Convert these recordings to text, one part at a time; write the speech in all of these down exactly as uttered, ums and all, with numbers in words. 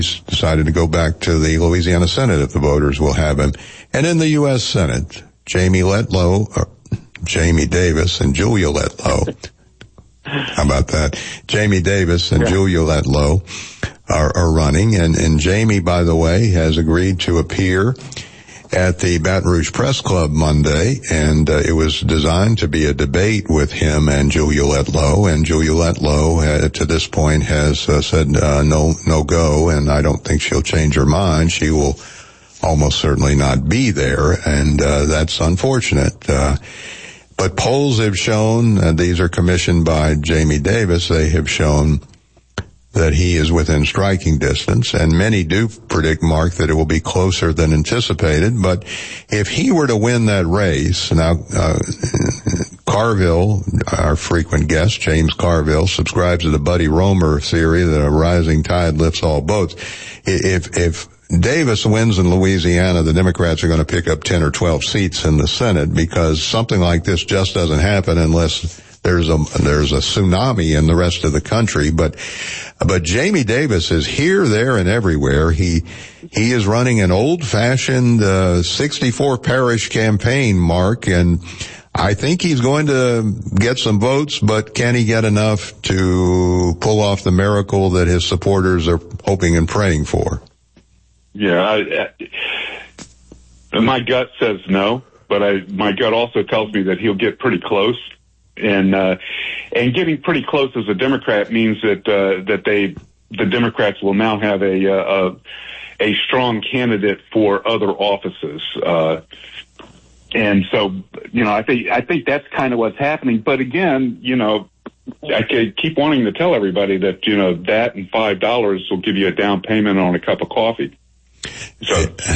He's decided to go back to the Louisiana Senate if the voters will have him. And in the U S Senate, Jamie Letlow, or Jamie Davis and Julia Letlow. How about that? Jamie Davis and yeah. Julia Letlow are, are running. And, and Jamie, by the way, has agreed to appear at the Baton Rouge Press Club Monday, and uh, it was designed to be a debate with him and Julia Letlow, and Julia Letlow, uh, to this point, has uh, said uh, no, no go, and I don't think she'll change her mind. She will almost certainly not be there, and uh, that's unfortunate. Uh, but polls have shown, uh, these are commissioned by Jamie Davis, they have shown that he is within striking distance, and many do predict, Mark, that it will be closer than anticipated. But if he were to win that race, now, uh, Carville, our frequent guest, James Carville, subscribes to the Buddy Roemer theory that a rising tide lifts all boats. If, if Davis wins in Louisiana, the Democrats are going to pick up ten or twelve seats in the Senate, because something like this just doesn't happen unless there's a, there's a tsunami in the rest of the country. But, but Jamie Davis is here, there, and everywhere. He, he is running an old-fashioned, uh, sixty-four parish campaign, Mark, and I think he's going to get some votes, but can he get enough to pull off the miracle that his supporters are hoping and praying for? Yeah, I, I, my gut says no, but I, my gut also tells me that he'll get pretty close. And, uh, and getting pretty close as a Democrat means that, uh, that they, the Democrats will now have a, a, a strong candidate for other offices. Uh, and so, you know, I think, I think that's kind of what's happening. But again, you know, I could keep wanting to tell everybody that, you know, that and five dollars will give you a down payment on a cup of coffee. So,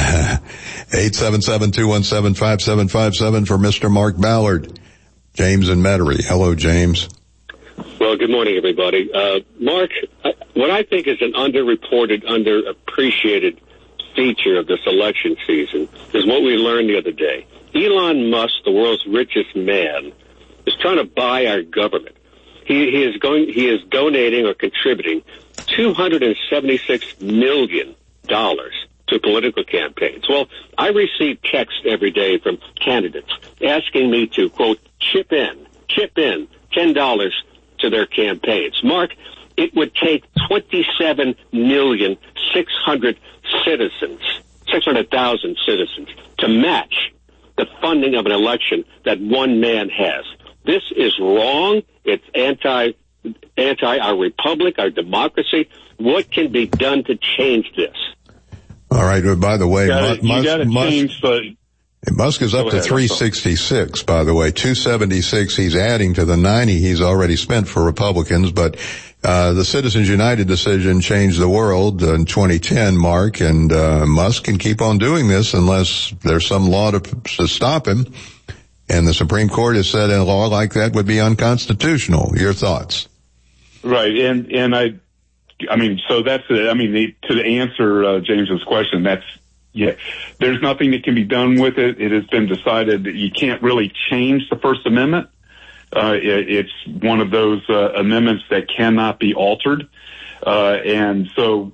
eight seven seven, two one seven, five seven five seven for Mister Mark Ballard. James in Metairie. Hello, James. Well, good morning, everybody. Uh, Mark, I, what I think is an underreported, underappreciated feature of this election season is what we learned the other day. Elon Musk, the world's richest man, is trying to buy our government. He, he is going, he is donating or contributing two hundred seventy-six million dollars to political campaigns. Well, I receive texts every day from candidates asking me to, quote, chip in, chip in ten dollars to their campaigns. Mark, it would take twenty-seven million six hundred citizens, six hundred thousand citizens to match the funding of an election that one man has. This is wrong. It's anti, anti our republic, our democracy. What can be done to change this? All right. Well, by the way, you gotta, Musk, you gotta Musk, change the, Musk is up to three sixty-six, by the way, two seventy-six. He's adding to the ninety he's already spent for Republicans. But uh the Citizens United decision changed the world in twenty ten, Mark, and uh Musk can keep on doing this unless there's some law to, to stop him. And the Supreme Court has said a law like that would be unconstitutional. Your thoughts? Right, and and I, I mean, so that's it. I mean, the, to answer uh, James's question, that's yeah. There's nothing that can be done with it. It has been decided that you can't really change the First Amendment. Uh, it, it's one of those uh, amendments that cannot be altered, uh, and so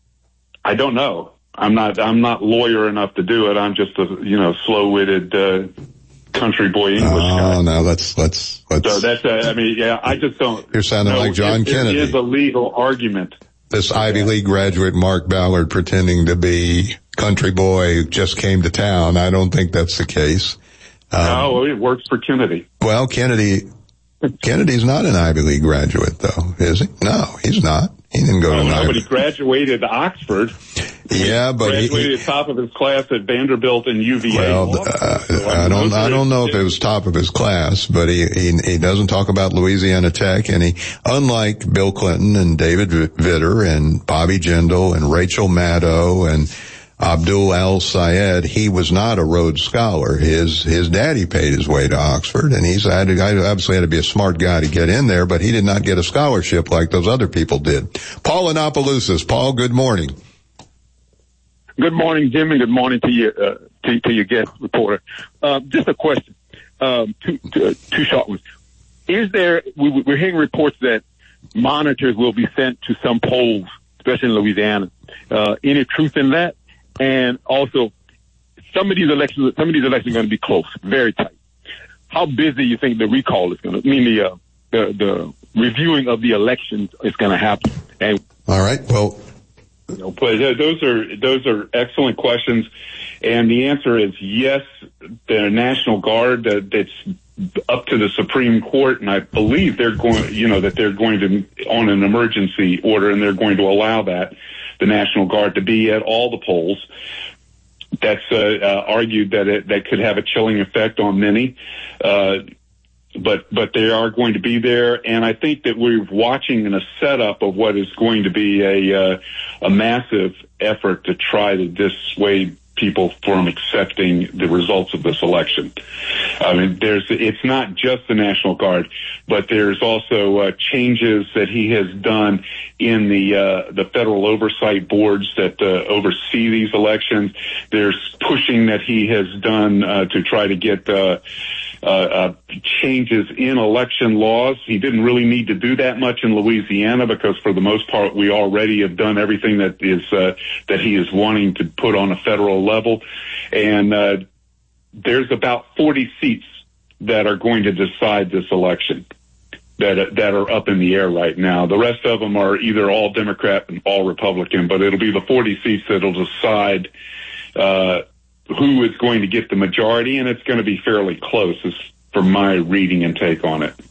I don't know. I'm not. I'm not lawyer enough to do it. I'm just a you know slow-witted. Uh, country boy English guy. Oh, no, let's, let's, let's. So that's, uh, I mean, yeah, I just don't. You're sounding like John Kennedy. It is a legal argument. This Ivy League graduate, Mark Ballard, pretending to be country boy who just came to town. I don't think that's the case. Um, no, it works for Kennedy. Well, Kennedy, Kennedy's not an Ivy League graduate, though, is he? No, he's not. He didn't go oh, to no, Ivy. But he graduated Oxford. Yeah, but he graduated he, top of his class at Vanderbilt and U V A. Well, uh, so I don't, I don't know if it was top of his class, but he, he, he doesn't talk about Louisiana Tech, and he, unlike Bill Clinton and David Vitter and Bobby Jindal and Rachel Maddow and Abdul Al-Sayed, he was not a Rhodes Scholar. His, his daddy paid his way to Oxford, and he's had to, obviously had to be a smart guy to get in there, but he did not get a scholarship like those other people did. Paul in Opelousas. Paul, good morning. Good morning, Jim, and good morning to your, uh, to, to your guest reporter. Uh, just a question, um, two, two, two short ones. Is there, we, we're hearing reports that monitors will be sent to some polls, especially in Louisiana, uh, any truth in that? And also, some of these elections, some of these elections are going to be close, very tight. How busy you think the recall is going to, I mean, the, uh, the, the reviewing of the elections is going to happen? And all right, well, you know, but those are those are excellent questions, and the answer is yes. The National Guard, uh, that's up to the Supreme Court, and I believe they're going, you know, that they're going to on an emergency order, and they're going to allow that the National Guard to be at all the polls. That's uh, uh, argued that it, that could have a chilling effect on many. Uh, But but they are going to be there, and I think that we're watching in a setup of what is going to be a uh, a massive effort to try to dissuade people from accepting the results of this election. I mean, there's it's not just the National Guard, but there's also uh, changes that he has done in the uh, the federal oversight boards that uh, oversee these elections. There's pushing that he has done uh, to try to get uh, uh, uh, changes in election laws. He didn't really need to do that much in Louisiana because, for the most part, we already have done everything that is uh, that he is wanting to put on a federal level, and uh, there's about forty seats that are going to decide this election that that are up in the air right now. The rest of them are either all Democrat and all Republican, but it'll be the forty seats that'll decide uh, who is going to get the majority, and it's going to be fairly close, as from my reading and take on it.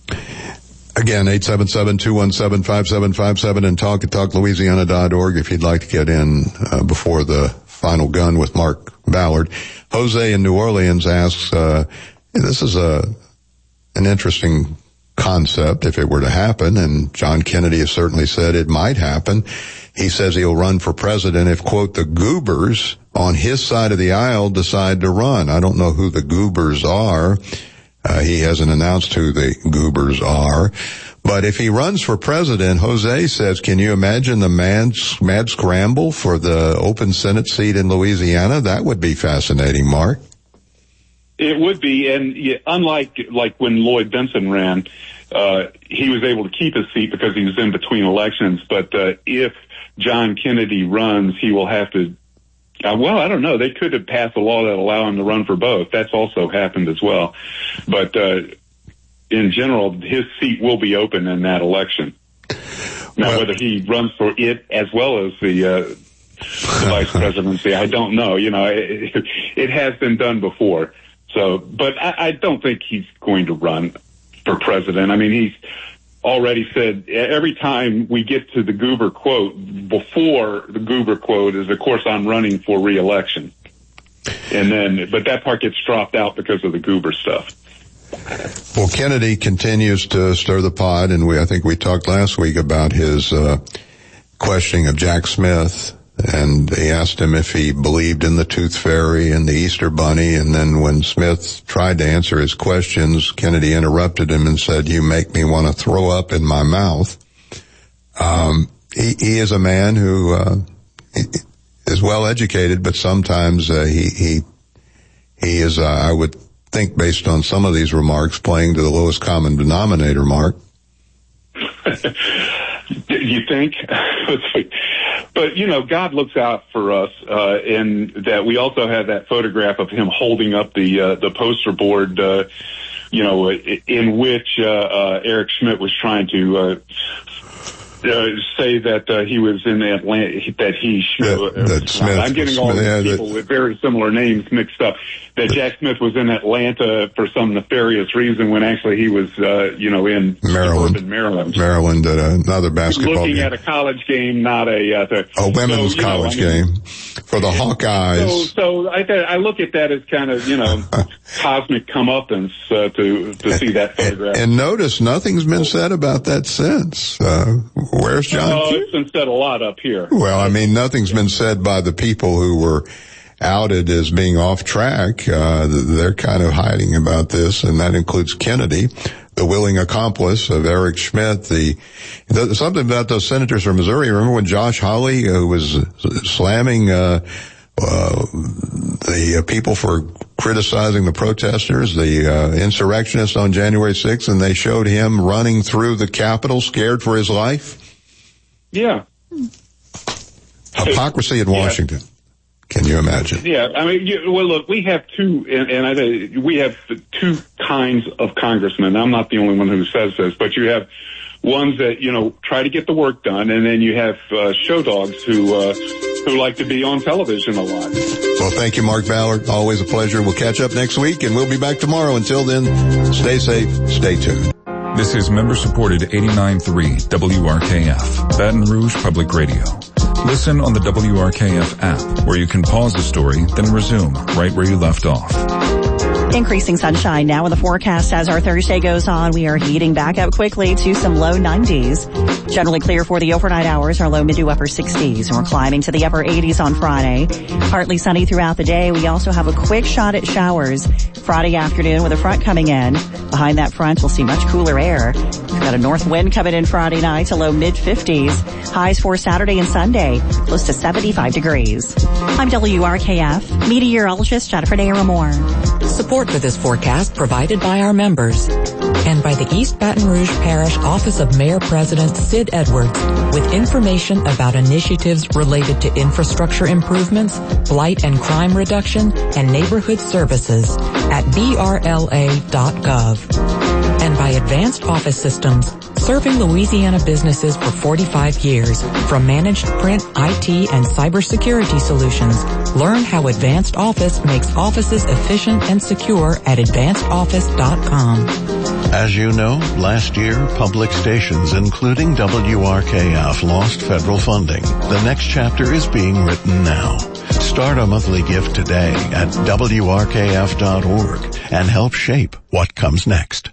Again, eight seven seven, two one seven, five seven five seven and talk at talk louisiana dot org if you'd like to get in uh, before the final gun with Mark Ballard. Jose in New Orleans asks, uh, this is a an interesting concept if it were to happen, and John Kennedy has certainly said it might happen. He says he'll run for president if, quote, the goobers on his side of the aisle decide to run. I don't know who the goobers are. Uh, he hasn't announced who the goobers are. But if he runs for president, Jose says, can you imagine the mad, mad scramble for the open Senate seat in Louisiana? That would be fascinating, Mark. It would be, and yeah, unlike like when Lloyd Bentsen ran, uh, he was able to keep his seat because he was in between elections. But uh, if John Kennedy runs, he will have to, uh, well, I don't know, they could have passed a law that allow him to run for both. That's also happened as well. But uh, in general, his seat will be open in that election. Now, well, whether he runs for it as well as the, uh, the vice presidency, I don't know. You know, it, it has been done before. So, but I, I don't think he's going to run for president. I mean, he's already said every time we get to the goober quote, before the goober quote is, of course, I'm running for re-election. And then, but that part gets dropped out because of the goober stuff. Well, Kennedy continues to stir the pot, and we, I think we talked last week about his, uh, questioning of Jack Smith. And they asked him if he believed in the Tooth Fairy and the Easter Bunny. And then when Smith tried to answer his questions, Kennedy interrupted him and said, you make me want to throw up in my mouth. Um, he, he is a man who, uh, is well educated, but sometimes, uh, he, he, he is, uh, I would think based on some of these remarks, playing to the lowest common denominator, Mark. You think? But, you know, God looks out for us, uh, and that we also have that photograph of him holding up the, uh, the poster board, uh, you know, in which, uh, uh, Eric Schmidt was trying to, uh, uh say that, uh, he was in Atlanta, that he, that, that Smith, I'm getting all Smith, these yeah, people that, with very similar names mixed up, that Jack Smith was in Atlanta for some nefarious reason when actually he was, uh, you know, in Maryland, Maryland, Maryland at another basketball looking game. at a college game, not a, uh, the, a women's so, college know, I mean, game for the Hawkeyes. So, so I, I look at that as kind of, you know, cosmic comeuppance, uh, to, to see that photograph. And, and notice nothing's been said about that since. Uh, where's John? Oh, it's been said a lot up here. Well, I mean, nothing's been said by the people who were outed as being off track. Uh, they're kind of hiding about this, and that includes Kennedy, the willing accomplice of Eric Schmidt. The, the something about those senators from Missouri. Remember when Josh Hawley, who was slamming uh, uh the uh, people for criticizing the protesters, the uh, insurrectionists on January sixth, and they showed him running through the Capitol, scared for his life? Yeah. Hypocrisy in Washington. Yeah. Can you imagine? Yeah, I mean, you, well, look, we have two, and, and I, we have two kinds of congressmen. I'm not the only one who says this, but you have ones that, you know, try to get the work done, and then you have uh, show dogs who uh, who like to be on television a lot. Well, thank you, Mark Ballard. Always a pleasure. We'll catch up next week, and we'll be back tomorrow. Until then, stay safe, stay tuned. This is member-supported eighty-nine point three W R K F, Baton Rouge Public Radio. Listen on the W R K F app, where you can pause the story, then resume right where you left off. Increasing sunshine now in the forecast as our Thursday goes on. We are heating back up quickly to some low nineties. Generally clear for the overnight hours, our low mid to upper sixties. And we're climbing to the upper eighties on Friday. Partly sunny throughout the day. We also have a quick shot at showers Friday afternoon with a front coming in. Behind that front, we'll see much cooler air. We've got a north wind coming in Friday night to low mid fifties. Highs for Saturday and Sunday, close to seventy-five degrees. I'm W R K F meteorologist Jennifer Naramore. Support for this forecast provided by our members and by the East Baton Rouge Parish Office of Mayor President Sid Edwards with information about initiatives related to infrastructure improvements, blight and crime reduction, and neighborhood services at B R L A dot gov. And by Advanced Office Systems, serving Louisiana businesses for forty-five years. From managed print, I T, and cybersecurity solutions, learn how Advanced Office makes offices efficient and secure at advanced office dot com. As you know, last year, public stations, including W R K F, lost federal funding. The next chapter is being written now. Start a monthly gift today at W R K F dot org and help shape what comes next.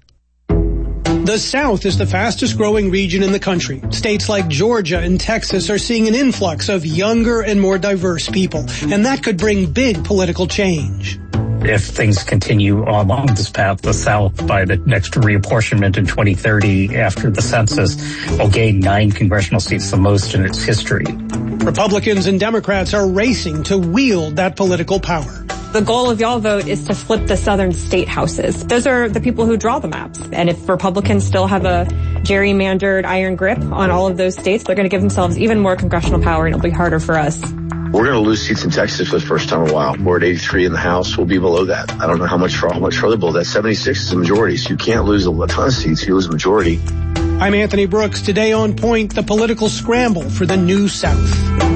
The South is the fastest growing region in the country. States like Georgia and Texas are seeing an influx of younger and more diverse people, and that could bring big political change. If things continue along this path, the South, by the next reapportionment in twenty thirty after the census, will gain nine congressional seats, the most in its history. Republicans and Democrats are racing to wield that political power. The goal of y'all vote is to flip the southern state houses. Those are the people who draw the maps. And if Republicans still have a gerrymandered iron grip on all of those states, they're going to give themselves even more congressional power, and it'll be harder for us. We're going to lose seats in Texas for the first time in a while. We're at eighty-three in the House. We'll be below that. I don't know how much, how much further below that. seventy-six is a majority, so you can't lose a ton of seats. You lose a majority. I'm Anthony Brooks. Today on Point, the political scramble for the New South.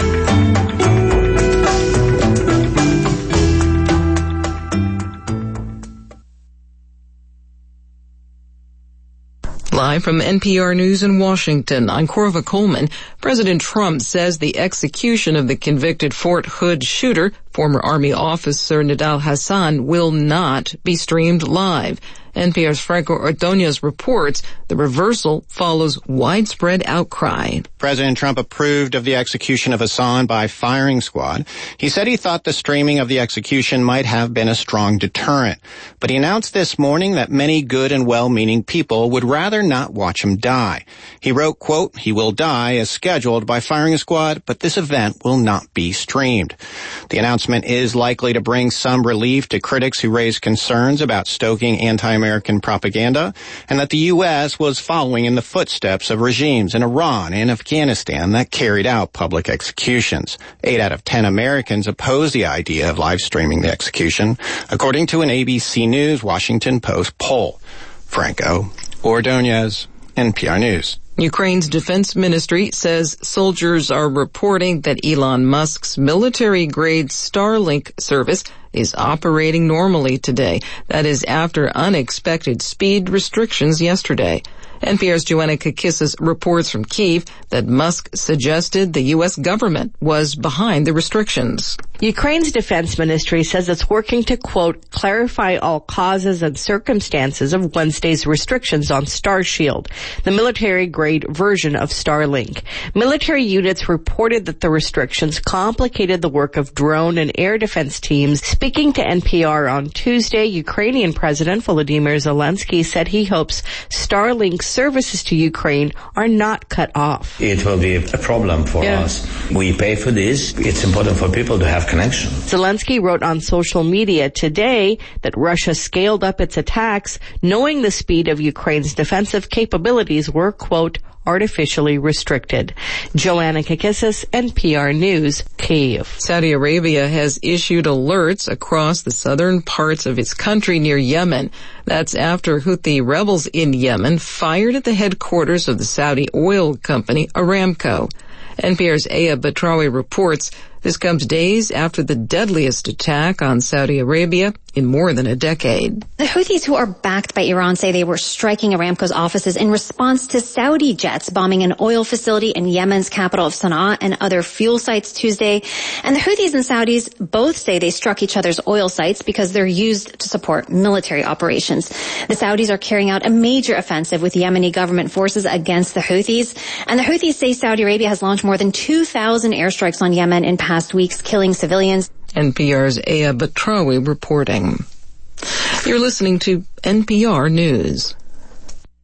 Live from N P R News in Washington, I'm Corva Coleman. President Trump says the execution of the convicted Fort Hood shooter, former Army officer Nidal Hasan, will not be streamed live. N P R's Franco Ordonez reports the reversal follows widespread outcry. President Trump approved of the execution of Hasan by firing squad. He said he thought the streaming of the execution might have been a strong deterrent. But he announced this morning that many good and well-meaning people would rather not watch him die. He wrote, quote, "He will die as scheduled by firing squad, but this event will not be streamed." The announcement is likely to bring some relief to critics who raise concerns about stoking anti-American propaganda and that the U S was following in the footsteps of regimes in Iran and Afghanistan that carried out public executions. Eight out of ten Americans oppose the idea of live streaming the execution, according to an A B C News Washington Post poll. Franco Ordonez, N P R News. Ukraine's defense ministry says soldiers are reporting that Elon Musk's military-grade Starlink service is operating normally today. That is after unexpected speed restrictions yesterday. N P R's Joanna Kakissis reports from Kyiv that Musk suggested the U S government was behind the restrictions. Ukraine's defense ministry says it's working to, quote, clarify all causes and circumstances of Wednesday's restrictions on Starshield, the military-grade version of Starlink. Military units reported that the restrictions complicated the work of drone and air defense teams. Speaking to N P R on Tuesday, Ukrainian President Volodymyr Zelensky said he hopes Starlink services to Ukraine are not cut off. It will be a problem for yeah. us. We pay for this. It's important for people to have connection. Zelensky wrote on social media today that Russia scaled up its attacks, knowing the speed of Ukraine's defensive capabilities were, quote, artificially restricted. Joanna Kakissis, N P R News, Kyiv. Saudi Arabia has issued alerts across the southern parts of its country near Yemen. That's after Houthi rebels in Yemen fired at the headquarters of the Saudi oil company Aramco. N P R's Aya Batrawi reports this comes days after the deadliest attack on Saudi Arabia in more than a decade. The Houthis, who are backed by Iran, say they were striking Aramco's offices in response to Saudi jets bombing an oil facility in Yemen's capital of Sana'a and other fuel sites Tuesday. And the Houthis and Saudis both say they struck each other's oil sites because they're used to support military operations. The Saudis are carrying out a major offensive with Yemeni government forces against the Houthis. And the Houthis say Saudi Arabia has launched more than two thousand airstrikes on Yemen in past weeks, killing civilians. N P R's Aya Batrawi reporting. You're listening to N P R News.